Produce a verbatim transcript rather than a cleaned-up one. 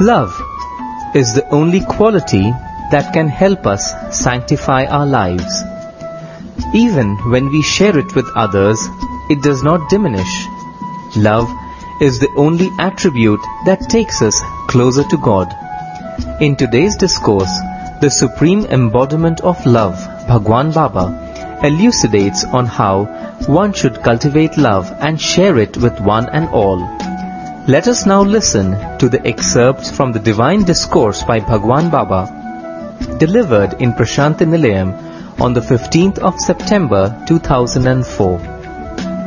Love is the only quality that can help us sanctify our lives. Even when we share it with others, it does not diminish. Love is the only attribute that takes us closer to God. In today's discourse, the supreme embodiment of love, Bhagwan Baba, elucidates on how one should cultivate love and share it with one and all. Let us now listen to the excerpts from the Divine Discourse by Bhagwan Baba, delivered in Prashanti Nilayam on the fifteenth of September two thousand four.